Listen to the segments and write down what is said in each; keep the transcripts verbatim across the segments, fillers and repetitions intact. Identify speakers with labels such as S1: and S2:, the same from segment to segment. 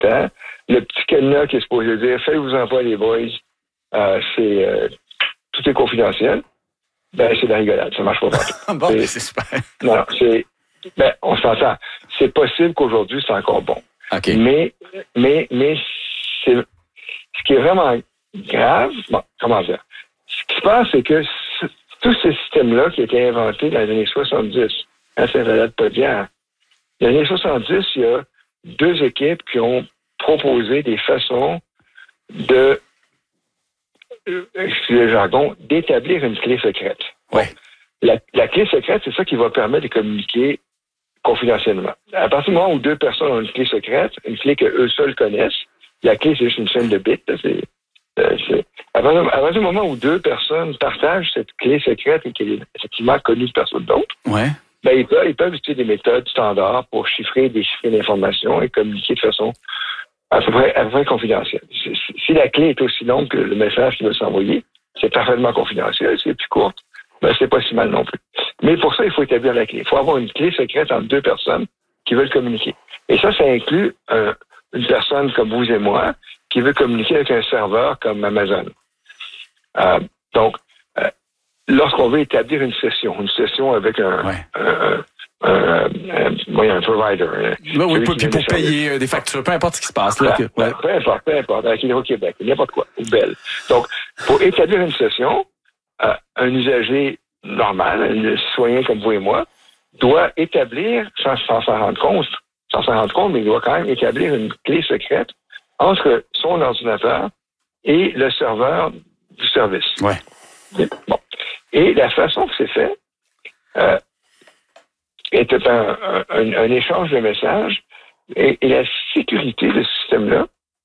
S1: temps. Le petit cadenas qui est supposé dire « Faites-vous-en pas, les boys, euh, c'est euh, tout est confidentiel », ben c'est de la rigolade, ça marche pas partout.
S2: Bon, c'est, c'est super.
S1: Non, c'est... Ben, on s'entend. C'est possible qu'aujourd'hui, c'est encore bon.
S2: Okay.
S1: Mais, mais, mais, c'est... Ce qui est vraiment grave, bon, comment dire? Ce qui se passe, c'est que c- tout ce système-là qui a été inventé dans les années soixante-dix, hein, ça ne date pas d'hier. Dans les années soixante-dix, il y a deux équipes qui ont proposé des façons de, euh, excusez le jargon, d'établir une clé secrète.
S2: Ouais.
S1: La, la clé secrète, c'est ça qui va permettre de communiquer confidentiellement. À partir du moment où deux personnes ont une clé secrète, une clé qu'eux seuls connaissent, la clé, c'est juste une chaîne de bits. Là, c'est, euh, c'est... À partir, à partir du moment où deux personnes partagent cette clé secrète et qu'elle est effectivement connue de personne d'autre,
S2: ouais.
S1: ben, ils peuvent, ils peuvent utiliser des méthodes standards pour chiffrer, déchiffrer l'information et communiquer de façon à peu près, à peu près confidentielle. Si, si la clé est aussi longue que le message qui va s'envoyer, c'est parfaitement confidentiel. Si c'est plus courte, ben, c'est pas si mal non plus. Mais pour ça, il faut établir la clé. Il faut avoir une clé secrète entre deux personnes qui veulent communiquer. Et ça, ça inclut un, une personne comme vous et moi qui veut communiquer avec un serveur comme Amazon. Euh, donc, euh, lorsqu'on veut établir une session, une session avec un,
S2: ouais.
S1: un, un, un, un, un, un provider.
S2: Ben oui, puis pour payer euh, des factures, peu importe ce qui se passe. Là,
S1: ouais,
S2: que, ouais.
S1: Peu importe, peu importe, avec Hydro-Québec, n'importe quoi, ou Bell. Donc, pour établir une session, euh, un usager normal, un citoyen comme vous et moi, doit établir, sans, sans s'en rendre compte, sans s'en rendre compte, mais il doit quand même établir une clé secrète entre son ordinateur et le serveur du service.
S2: Ouais.
S1: Bon. Et la façon que c'est fait euh, est un, un, un échange de messages et, et la sécurité de ce système-là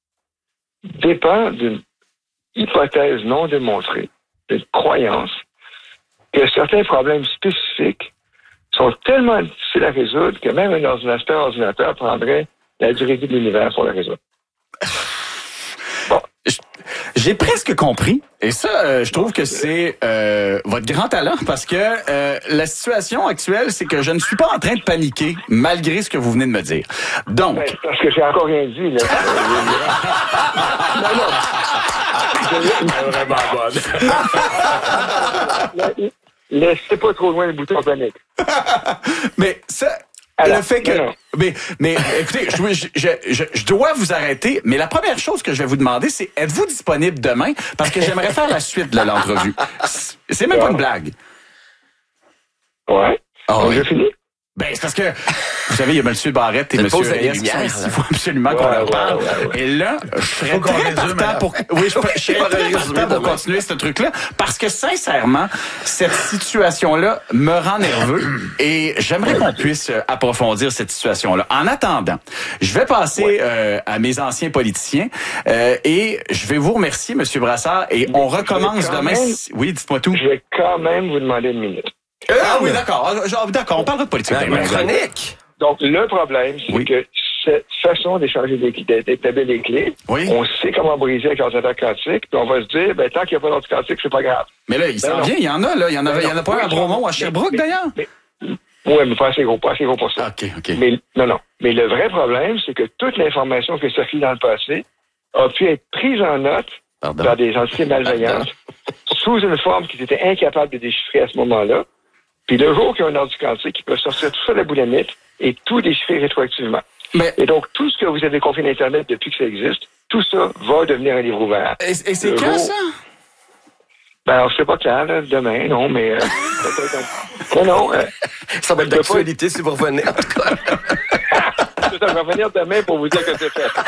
S1: dépend d'une hypothèse non démontrée, d'une croyance que certains problèmes spécifiques sont tellement difficiles à résoudre que même un ordinateur ordinateur prendrait la durée de l'univers pour le résoudre.
S2: Bon. J'ai presque compris. Et ça, euh, je trouve que c'est euh, votre grand talent parce que euh, la situation actuelle, c'est que je ne suis pas en train de paniquer malgré ce que vous venez de me dire. Donc...
S1: Ben, parce que j'ai encore rien dit, là. non, non.
S2: C'est vraiment bonne.
S1: Laissez pas trop loin le bouton panique.
S2: Mais ça... Alors, le fait que, mais, mais, écoutez, je, je, je, je dois vous arrêter, mais la première chose que je vais vous demander, c'est êtes-vous disponible demain? Parce que j'aimerais faire la suite de l'entrevue. C'est même ouais. pas une blague.
S1: Ouais. Oh, oui. J'ai fini?
S2: Ben, c'est parce que, vous savez, il y a M. Barrette et M. Reyes qui sont ici. Il faut absolument ouais, qu'on leur parle. Ouais, ouais, ouais. Et là, je serais très partant pour, oui, je, je serais très partant pour continuer ce truc-là. Parce que, sincèrement, cette situation-là me rend nerveux et j'aimerais qu'on puisse approfondir cette situation-là. En attendant, je vais passer ouais. euh, à mes anciens politiciens euh, et je vais vous remercier, M. Brassard, et on recommence demain. Même, oui, dites-moi tout.
S1: Je vais quand même vous demander une minute.
S2: Euh, ah oui, d'accord. Genre, d'accord, on parlera de politique.
S3: Ben, chronique.
S1: Donc, le problème, c'est oui. que cette façon d'échanger des clés, d'établir des clés, oui. on sait comment briser avec l'ordinateur quantique, puis on va se dire, ben, tant qu'il n'y a pas d'ordinateur quantique, c'est pas grave.
S2: Mais là, il ben s'en non. vient, il y en a, là. Il y en, avait, ben il y en a pas un à Bromont, à Sherbrooke, mais, d'ailleurs.
S1: Mais, oui, mais pas assez gros, pas assez gros pour ça.
S2: OK, OK.
S1: Mais, non, non. Mais le vrai problème, c'est que toute l'information qui est sortie dans le passé a pu être prise en note Pardon. par des entités malveillantes sous une forme qu'ils étaient incapables de déchiffrer à ce moment-là. Puis le jour qu'il y a un ordi quantique, il peut sortir tout ça de la boulamitte et tout déchiffrer rétroactivement. Mais, et donc, tout ce que vous avez confié à l'Internet depuis que ça existe, tout ça va devenir un livre ouvert.
S2: Et, et c'est le quand, jour... ça?
S1: Ben, alors, je sais pas quand, là, demain, non, mais... Euh, non, non. Euh,
S3: ça va être d'actualité pas... si vous revenez, en tout cas.
S1: Ça va revenir demain pour vous dire que c'est fait.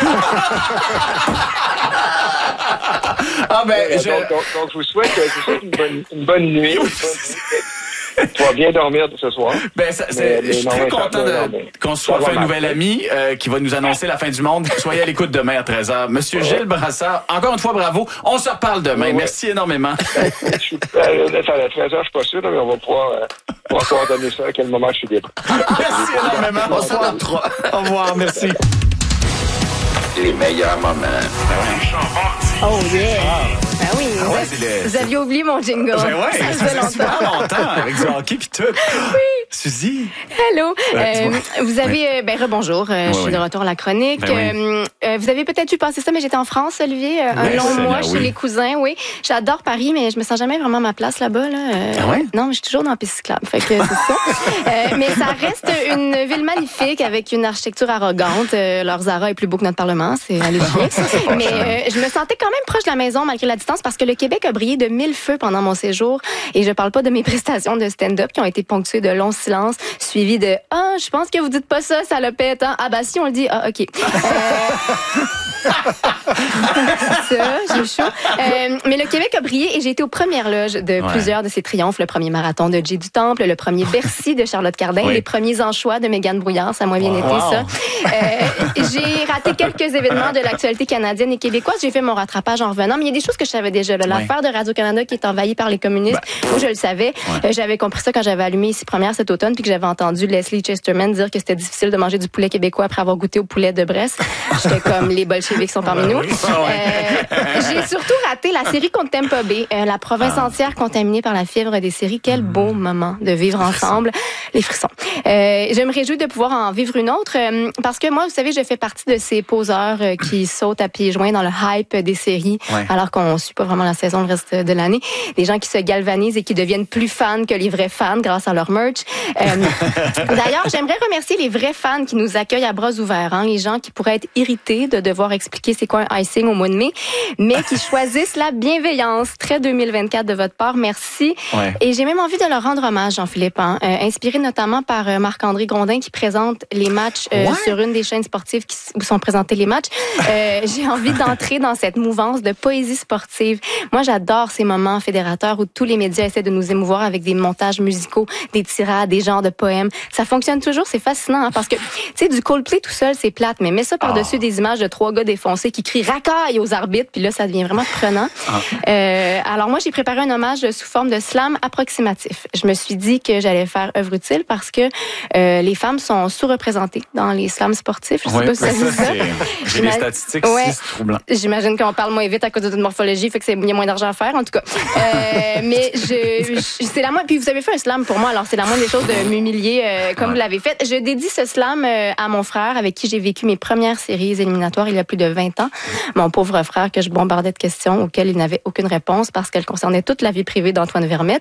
S2: Ah ben,
S1: euh,
S2: je...
S1: donc, donc, donc, je vous souhaite, je vous souhaite une, bonne, une bonne nuit. Tu vas bien dormir de ce soir.
S2: Ben, ça, c'est, mais, je suis non, très content de, non, qu'on se soit fait un nouvel ami euh, qui va nous annoncer la fin du monde. Soyez à l'écoute demain à treize heures. Monsieur ouais. Gilles Brassard, encore une fois, bravo. On se reparle demain. Ouais, Merci ouais. énormément.
S1: je suis, euh, à treize heures, je suis pas sûr, mais on va pouvoir, euh, on va pouvoir donner ça à quel moment je suis libre.
S2: Merci énormément.
S3: On se revoit.
S2: Au revoir. Merci.
S3: Les meilleurs moments.
S4: Oh yeah! Ben oui,
S2: ah
S4: vous,
S2: ouais,
S4: a...
S2: le...
S4: vous aviez oublié mon jingle.
S2: Ben ouais, ça, ça faisait
S4: longtemps.
S2: super longtemps avec du hockey pis tout.
S4: Oui.
S2: Suzy.
S5: Allô. Euh, vous avez, ouais. ben rebonjour. Euh, ouais, je suis ouais. de retour à la chronique. Ben oui. euh, vous avez peut-être dû passer ça, mais j'étais en France, Olivier, euh, un long mois chez oui. les cousins. Oui, j'adore Paris, mais je me sens jamais vraiment à ma place là-bas. Là. Euh,
S2: ah ouais?
S5: Non, mais je suis toujours dans la piste cyclable. Fait que c'est ça. euh, mais ça reste une ville magnifique avec une architecture arrogante. Euh, leur Zara est plus beau que notre Parlement, c'est allé chier. Mais euh, je me sentais quand même proche de la maison malgré la distance parce que le Québec a brillé de mille feux pendant mon séjour. Et je parle pas de mes prestations de stand-up qui ont été ponctuées de longs silences, suivis de « Ah, je pense que vous dites pas ça, ça le pète. Hein? Ah bah si, on le dit. Ah, OK. Euh... » C'est ça, j'ai chaud. Euh, mais le Québec a brillé et j'ai été aux premières loges de ouais. plusieurs de ses triomphes. Le premier marathon de Jay du Temple, le premier Bercy de Charlotte Cardin, oui. les premiers Anchois de Mégane Brouillard. Ça a moins bien wow. été, wow. ça. Euh, j'ai raté quelques événements de l'actualité canadienne et québécoise. J'ai fait mon rattrapage en revenant, mais il y a des choses que je savais déjà. Là. L'affaire ouais. de Radio-Canada qui est envahie par les communistes, ben. moi, je le savais. Ouais. Euh, j'avais compris ça quand j'avais allumé Ici Première cet automne puis que j'avais entendu Leslie Chesterman dire que c'était difficile de manger du poulet québécois après avoir goûté au poulet de Brest. J'étais comme les bolcheviks sont parmi nous. Euh, j'ai surtout raté la série contre Tampa Bay, euh, la province ah. entière contaminée par la fièvre des séries. Quel beau moment de vivre ensemble. Les frissons. Euh, je me réjouis de pouvoir en vivre une autre euh, parce que moi, vous savez, je fais partie de ces poseurs euh, qui sautent à pieds joints dans le hype des séries ouais. alors qu'on ne suit pas vraiment la saison le reste de l'année. Des gens qui se galvanisent et qui deviennent plus fans que les vrais fans grâce à leur merch. Euh, d'ailleurs, j'aimerais remercier les vrais fans qui nous accueillent à bras ouverts. Hein, les gens qui pourraient être irrités de devoir expliquer c'est quoi un icing au mois de mai, mais qui choisissent la bienveillance. Très deux mille vingt-quatre de votre part. Merci. Ouais. Et j'ai même envie de leur rendre hommage, Jean-Philippe. Hein, euh, inspiré notamment par euh, Marc-André Grondin qui présente les matchs euh, ouais. sur une des chaînes sportives qui, où sont présentés les matchs. Euh, j'ai envie d'entrer dans cette mouvance de poésie sportive. Moi, j'adore ces moments fédérateurs où tous les médias essaient de nous émouvoir avec des montages musicaux, des tirades, des genres de poèmes. Ça fonctionne toujours, c'est fascinant hein, parce que, tu sais, du Coldplay tout seul, c'est plate, mais mets ça par-dessus oh. des images de trois gars défoncés qui crient racaille aux arbitres, puis là, ça devient vraiment prenant. Ah. Euh, alors moi, j'ai préparé un hommage sous forme de slam approximatif. Je me suis dit que j'allais faire œuvre utile parce que euh, les femmes sont sous-représentées dans les slams sportifs. Je sais ouais, pas si ça dit ça.
S2: J'ai des statistiques, ouais, c'est troublant.
S5: J'imagine qu'on parle moins vite à cause de toute morphologie, fait que c'est il y a moins d'argent à faire, en tout cas. Euh, mais je, je, c'est la moindre. Puis vous avez fait un slam pour moi, alors c'est la moindre des choses de m'humilier euh, comme ouais. vous l'avez fait. Je dédie ce slam euh, à mon frère avec qui j'ai vécu mes premières séries éliminatoires il y a plus de vingt ans. Mon pauvre frère que je bombardais de questions auxquelles il n'avait aucune réponse parce qu'elles concernaient toute la vie privée d'Antoine Vermette.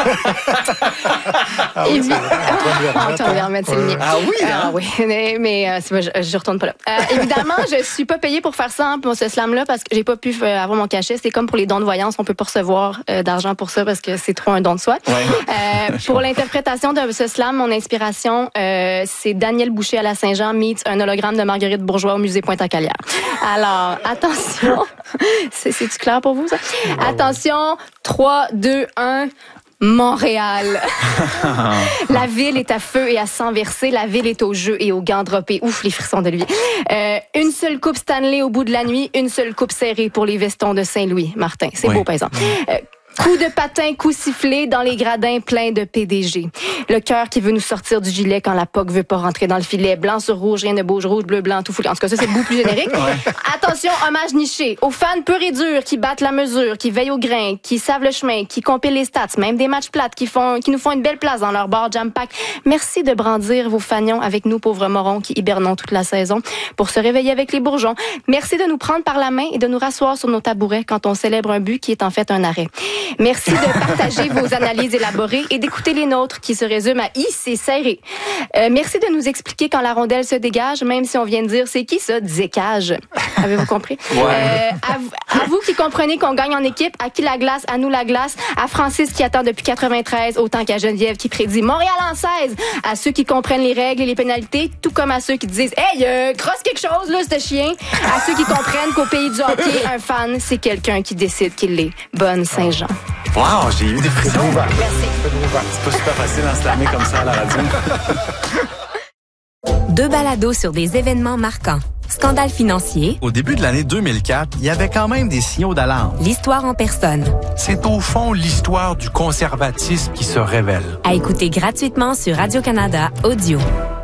S6: ah oui,
S5: vi- Antoine, Antoine Vermette, c'est le mien.
S2: Ah oui, hein?
S5: Ah oui, mais, mais euh, c'est, je, je retourne pas là. Euh, évidemment, je suis pas payée pour faire ça, hein, pour ce slam-là, parce que j'ai pas pu euh, avoir mon cachet. C'est comme pour les dons de voyance, on peut pas recevoir euh, d'argent pour ça parce que c'est trop un don de soi. Ouais. Euh, pour l'interprétation de ce slam, mon inspiration, euh, c'est Daniel Boucher à la Saint-Jean meets un hologramme de Marguerite Bourgeois au musée Pointe-à-Calière. Alors, attention. c'est, c'est-tu clair pour vous, ça? Wow. Attention, trois, deux, un... Montréal. La ville est à feu et à sang versé. La ville est au jeu et aux gants droppés. Ouf, les frissons de lui. Euh, une seule coupe Stanley au bout de la nuit. Une seule coupe serrée pour les vestons de Saint-Louis. Martin, c'est oui. beau, par exemple. Euh, Coup de patin, coup sifflé dans les gradins pleins de P D G. Le cœur qui veut nous sortir du gilet quand la P O C veut pas rentrer dans le filet. Blanc sur rouge, rien ne bouge. Rouge, bleu, blanc, tout foutu. En tout cas, ça, c'est le bout plus générique. Ouais. Attention, hommage niché. Aux fans purs et durs qui battent la mesure, qui veillent au grain, qui savent le chemin, qui compilent les stats, même des matchs plates, qui font, qui nous font une belle place dans leur bar jam-pack. Merci de brandir vos fanions avec nous, pauvres morons qui hibernons toute la saison pour se réveiller avec les bourgeons. Merci de nous prendre par la main et de nous rasseoir sur nos tabourets quand on célèbre un but qui est en fait un arrêt. Merci de partager vos analyses élaborées et d'écouter les nôtres qui se résument à « I, c'est serré ». Euh, merci de nous expliquer quand la rondelle se dégage, même si on vient de dire « c'est qui ça, Dzécage ». Avez-vous compris? Ouais. Euh, à, vous, à vous qui comprenez qu'on gagne en équipe, à qui la glace, à nous la glace, à Francis qui attend depuis quatre-vingt-treize, autant qu'à Geneviève qui prédit Montréal en seize, à ceux qui comprennent les règles et les pénalités, tout comme à ceux qui disent « Hey, euh, crosse quelque chose, là, ce chien », à ceux qui comprennent qu'au pays du hockey, un fan, c'est quelqu'un qui décide qu'il l'est. Bonne Saint-Jean.
S2: Wow, j'ai eu des frissons.
S5: Merci.
S2: C'est pas super facile d'en slammer comme ça à la radio.
S7: Deux balados sur des événements marquants. Scandale financier.
S8: Au début de l'année deux mille quatre, il y avait quand même des signaux d'alarme.
S7: L'histoire en personne.
S8: C'est au fond l'histoire du conservatisme qui se révèle.
S7: À écouter gratuitement sur Radio-Canada Audio.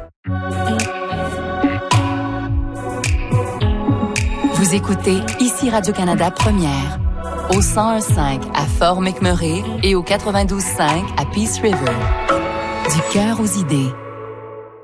S9: Vous écoutez Ici Radio-Canada Première. Au cent un virgule cinq à Fort McMurray et au quatre-vingt-douze virgule cinq à Peace River. Du cœur aux idées.